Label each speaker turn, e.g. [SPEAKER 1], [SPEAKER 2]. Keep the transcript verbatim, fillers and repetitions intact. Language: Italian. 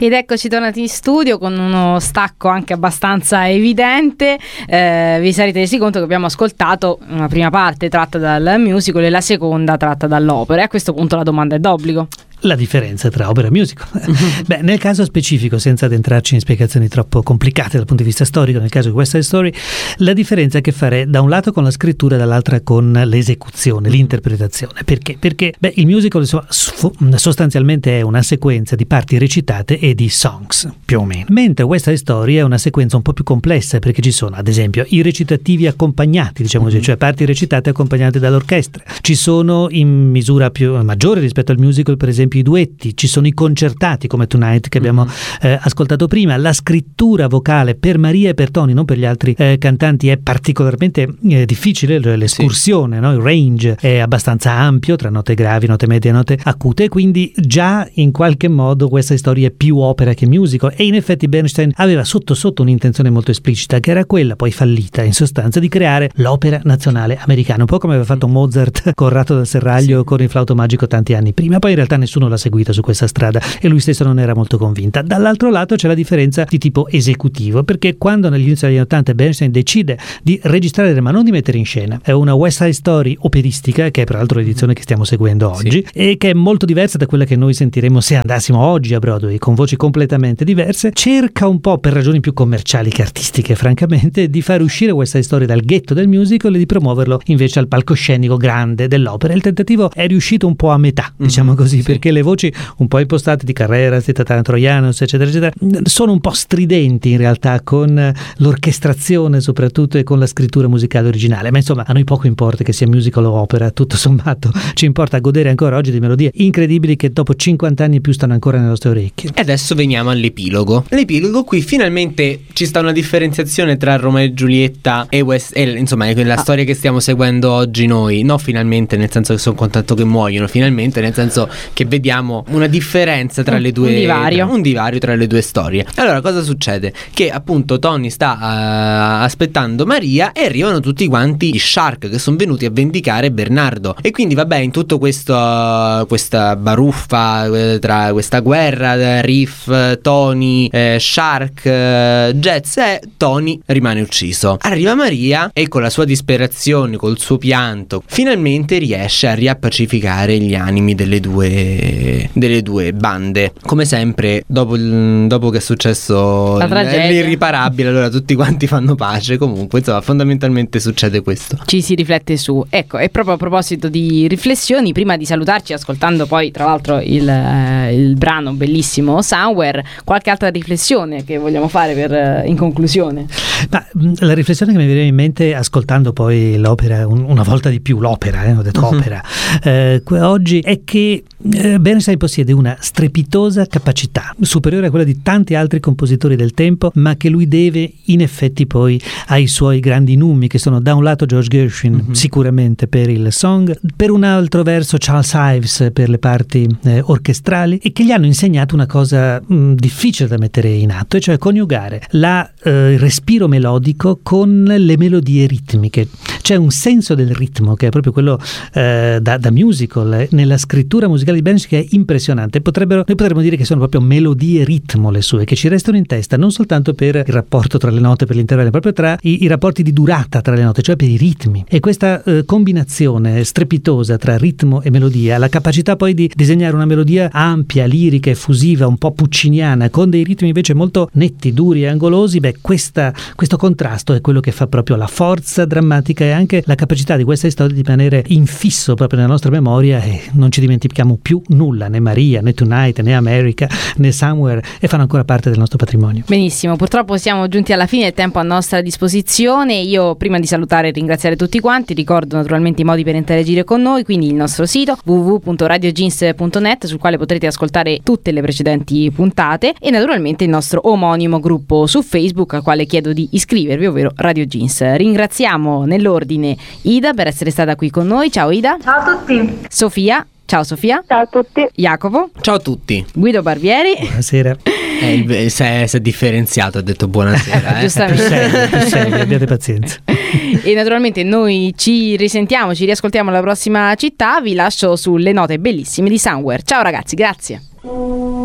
[SPEAKER 1] Ed eccoci tornati in studio con uno stacco anche abbastanza evidente. Eh, vi sarete resi conto che abbiamo ascoltato una prima parte tratta dal musical e la seconda tratta dall'opera, e a questo punto la domanda è d'obbligo.
[SPEAKER 2] La differenza tra opera e musical. Beh, nel caso specifico, senza addentrarci in spiegazioni troppo complicate dal punto di vista storico, nel caso di West Side Story, la differenza ha a che fare da un lato con la scrittura e dall'altra con l'esecuzione, l'interpretazione. Perché? Perché beh, il musical insomma, sostanzialmente è una sequenza di parti recitate e di songs, più o meno. Mentre West Side Story è una sequenza un po' più complessa, perché ci sono, ad esempio, i recitativi accompagnati, diciamo così, cioè parti recitate accompagnate dall'orchestra. Ci sono in misura più maggiore rispetto al musical, per esempio, i duetti, ci sono i concertati come Tonight che abbiamo eh, ascoltato prima. La scrittura vocale per Maria e per Tony, non per gli altri eh, cantanti, è particolarmente eh, difficile, l'escursione, sì. no? Il range è abbastanza ampio tra note gravi, note medie e note acute, quindi già in qualche modo questa storia è più opera che musical, e in effetti Bernstein aveva sotto sotto un'intenzione molto esplicita, che era quella, poi fallita in sostanza, di creare l'opera nazionale americana, un po' come aveva fatto Mozart Corrado dal Serraglio sì. con il flauto magico tanti anni prima. Poi in realtà nessuno l'ha seguita su questa strada e lui stesso non era molto convinta. Dall'altro lato c'è la differenza di tipo esecutivo, perché quando negli inizi degli anni ottanta Bernstein decide di registrare, ma non di mettere in scena, è una West Side Story operistica, che è peraltro l'edizione che stiamo seguendo oggi, sì. e che è molto diversa da quella che noi sentiremo se andassimo oggi a Broadway, con voci completamente diverse, cerca un po', per ragioni più commerciali che artistiche francamente, di far uscire West Side Story dal ghetto del musical e di promuoverlo invece al palcoscenico grande dell'opera. Il tentativo è riuscito un po' a metà, diciamo mm-hmm. così, sì. perché le voci un po' impostate di Carreras, di Tatana Troianos, eccetera, eccetera, sono un po' stridenti in realtà con l'orchestrazione soprattutto e con la scrittura musicale originale, ma insomma a noi poco importa che sia musical o opera, tutto sommato ci importa godere ancora oggi di melodie incredibili che dopo cinquanta anni e più stanno ancora nelle nostre orecchie.
[SPEAKER 3] E adesso veniamo all'epilogo. L'epilogo, qui finalmente ci sta una differenziazione tra Romeo e Giulietta e West, e, insomma è la ah. storia che stiamo seguendo oggi noi, no finalmente nel senso che sono contento che muoiono, finalmente nel senso che vediamo una differenza tra
[SPEAKER 1] un,
[SPEAKER 3] le due,
[SPEAKER 1] un divario.
[SPEAKER 3] un divario tra le due storie. Allora cosa succede? Che appunto Tony sta uh, aspettando Maria e arrivano tutti quanti i Shark che sono venuti a vendicare Bernardo, e quindi vabbè, in tutto questo uh, questa baruffa uh, tra questa guerra Riff, Tony, uh, Shark, uh, Jets, e Tony rimane ucciso. Arriva Maria e con la sua disperazione, col suo pianto, finalmente riesce a riappacificare gli animi delle due delle due bande. Come sempre dopo, il, dopo che è successo l'irriparabile, allora tutti quanti fanno pace. Comunque insomma fondamentalmente succede questo,
[SPEAKER 1] ci si riflette su. Ecco, e proprio a proposito di riflessioni, prima di salutarci ascoltando poi tra l'altro il, eh, il brano bellissimo Somewhere, qualche altra riflessione che vogliamo fare per in conclusione?
[SPEAKER 2] Ma la riflessione che mi viene in mente ascoltando poi l'opera, un, una volta di più l'opera, eh, ho detto uh-huh. opera eh, oggi, è che eh, Bernstein possiede una strepitosa capacità superiore a quella di tanti altri compositori del tempo, ma che lui deve in effetti poi ai suoi grandi numi, che sono da un lato George Gershwin mm-hmm. sicuramente per il song, per un altro verso Charles Ives per le parti eh, orchestrali, e che gli hanno insegnato una cosa mh, difficile da mettere in atto, e cioè coniugare la, eh, il respiro melodico con le melodie ritmiche. C'è un senso del ritmo che è proprio quello eh, da, da musical eh, nella scrittura musicale di Bernstein, che è impressionante. Potrebbero, noi potremmo dire che sono proprio melodie ritmo le sue, che ci restano in testa non soltanto per il rapporto tra le note, per l'intervallo, proprio tra i, i rapporti di durata tra le note, cioè per i ritmi. E questa eh, combinazione strepitosa tra ritmo e melodia, la capacità poi di disegnare una melodia ampia, lirica, effusiva, un po' pucciniana, con dei ritmi invece molto netti, duri e angolosi, beh, questa, questo contrasto è quello che fa proprio la forza drammatica e anche la capacità di questa storia di rimanere infisso proprio nella nostra memoria, e non ci dimentichiamo più nulla, né Maria, né Tonight, né America, né Somewhere, e fanno ancora parte del nostro patrimonio.
[SPEAKER 1] Benissimo, purtroppo siamo giunti alla fine, il tempo a nostra disposizione. Io prima di salutare e ringraziare tutti quanti ricordo naturalmente i modi per interagire con noi, quindi il nostro sito w w w punto radio jeans punto net, sul quale potrete ascoltare tutte le precedenti puntate, e naturalmente il nostro omonimo gruppo su Facebook al quale chiedo di iscrivervi, ovvero Radio Jeans. Ringraziamo nell'ordine Ida per essere stata qui con noi. Ciao Ida.
[SPEAKER 4] Ciao a tutti.
[SPEAKER 1] Sofia. Ciao Sofia.
[SPEAKER 4] Ciao a tutti.
[SPEAKER 1] Jacopo.
[SPEAKER 3] Ciao a tutti.
[SPEAKER 1] Guido Barbieri.
[SPEAKER 2] Buonasera.
[SPEAKER 3] Eh, il, si, è, si è differenziato, ha detto buonasera. Eh.
[SPEAKER 1] Giustamente.
[SPEAKER 2] Più serio, più serio, abbiate pazienza.
[SPEAKER 1] E naturalmente noi ci risentiamo, ci riascoltiamo alla prossima città. Vi lascio sulle note bellissime di Somewhere. Ciao ragazzi, grazie.